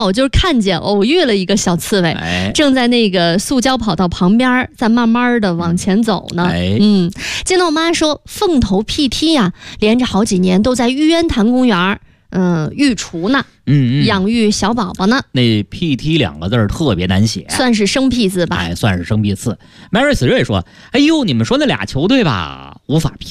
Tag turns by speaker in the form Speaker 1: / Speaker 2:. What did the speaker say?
Speaker 1: 我就是偶遇了一个小刺猬，正在那个塑胶跑道旁边，在慢慢的往前走呢。见到我妈说，凤头 PT 呀，连着好几年都在玉渊潭公园育雏呢，养育小宝宝呢。
Speaker 2: 那 PT 2个字特别难写，
Speaker 1: 算是生僻字吧？
Speaker 2: 算是生僻字。Mary 瑞说：“哎呦，你们说那俩球队吧，无法